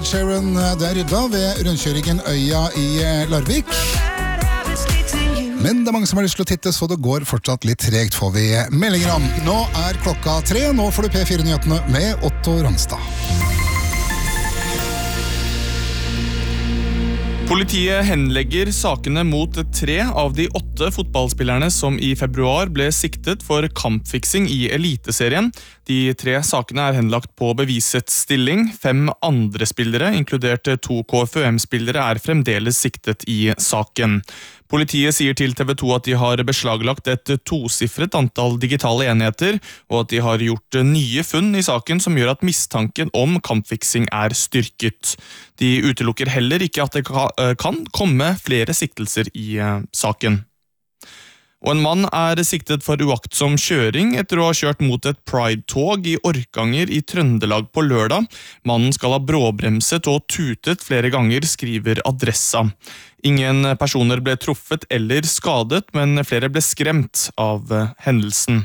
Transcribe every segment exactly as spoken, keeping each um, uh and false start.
Sheeran, det er rydda ved rundkjøringen Øya i Larvik. Men det er mange som har lyst til å titte, så det går fortsatt litt tregt, får vi meldinger om. Nå er klokka tre, nå får du P fire-nyhetene med Otto Rangstad. Politiet henlegger sakene mot tre av de åtte fotballspillerne som i februar ble siktet for kampfiksing i Eliteserien. De tre sakene er henlagt på bevisets stilling. Fem andre spillere, inkludert to K F U M-spillere, er fremdeles siktet i saken. Politiet sier til T V to at de har beslaglagt et tosifret antall digitale enheter, og at de har gjort nye funn i saken som gjør at mistanken om kampfiksing er styrket. De utelukker heller ikke at det kan komme flere siktelser i saken. Og en mann er siktet for uaktsom kjøring etter å ha kjørt mot et Pride-tog i Orkanger i Trøndelag på lørdag. Mannen skal ha bråbremset og tutet flere ganger, skriver Adressa. Ingen personer ble truffet eller skadet, men flere ble skremt av hendelsen.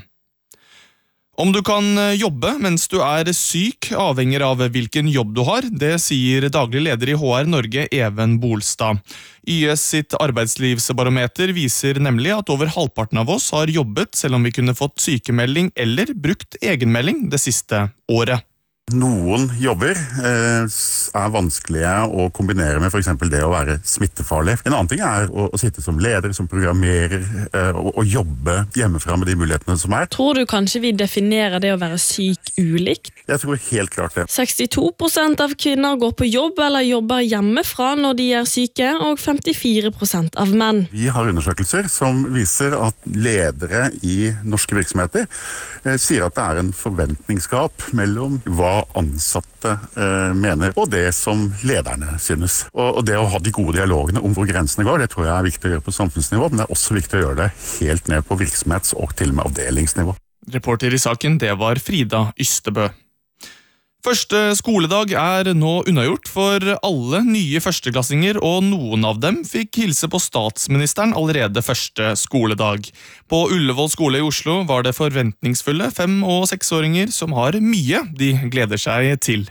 Om du kan jobbe mens du er syk, avhenger av hvilken jobb du har. Det sier daglig leder i H R Norge, Even Bolstad. Y S sitt arbeidslivsbarometer viser nemlig at over halvparten av oss har jobbet, selv om vi kunne fått sykemelding eller brukt egenmelding det siste året. Noen jobber eh, er vanskelige å kombinere med for eksempel det å være smittefarlig. En annen ting er å, å sitte som leder, som programmerer, eh, og, og jobbe hjemmefra med de mulighetene som er. Tror du kanskje vi definerer det å være syk ulikt? Jeg tror helt klart det. sekstito prosent av kvinner går på jobb eller jobber hjemmefra når de er syke, og femtifire prosent av menn. Vi har undersøkelser som viser at ledere i norske virksomheter eh, sier at det er en forventningsgap mellom hva ansatte eh, mener, og det som lederne synes. Og, og det å ha de gode dialogene om hvor grensene går, det tror jeg er viktig å gjøre på samfunnsnivå, men det er også viktig å gjøre det helt ned på virksomhets- og til og med avdelingsnivå. Reporter i saken, det var Frida Ystebø. Første skoledag er nå unnagjort for alle nye førsteklassinger, og noen av dem fikk hilse på statsministeren allerede første skoledag. På Ullevål skole i Oslo var det forventningsfulle fem- og seksåringer som har mye de gleder seg til.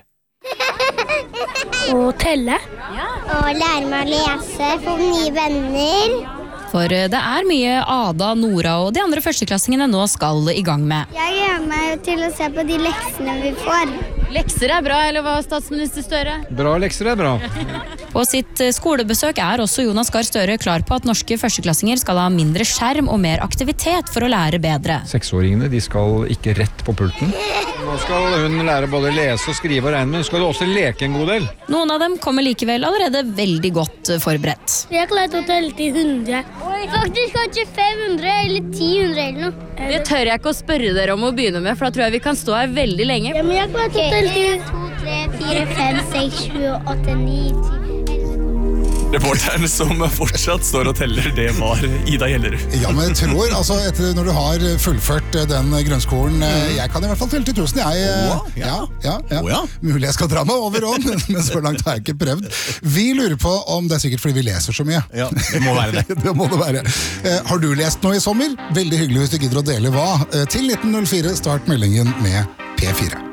Å telle. Og lære meg å lese, få nye venner. For det er mye Ada, Nora og de andre førsteklassingene nå skal i gang med. Jeg gleder meg til å se på de leksene vi får. Lekser er bra, eller hva, statsminister Støre? Bra lekser er bra. På sitt skolebesøk er også Jonas Gahr Støre klar på at norske førsteklassinger skal ha mindre skjerm og mer aktivitet for å lære bedre. Seksåringene de skal ikke rett på pulten. Nå skal hun lære både lese og skrive og regne, men hun skal også leke en god del. Noen av dem kommer likevel allerede veldig godt forberedt. Vi har klart å telle til hundre. Faktisk kanskje fem hundre eller ti hundre eller noe. Det tør jeg ikke å spørre dere om å begynne med, for da tror jeg vi kan stå her veldig lenge. Ja, men jeg har klart å telle til en, to, tre, fire, fem, seks, sju, åtte, ni, ti. Reporteren som fortsatt står og teller, det var Ida Gjellerud. Ja, men jeg tror, altså, etter når du har fullført den grunnskolen, jeg kan i hvert fall telle til tusen, jeg. Ja, ja, ja, ja. Oh, ja. Mulig jeg skal dra meg over også, men så langt har jeg ikke prøvd. Vi lurer på om det er sikkert fordi vi leser så mye. Ja, det må være det. Det må det være. Har du lest noe i sommer? Veldig hyggelig hvis du gidder å dele hva. Til nitten null fire, start meldingen med P fire.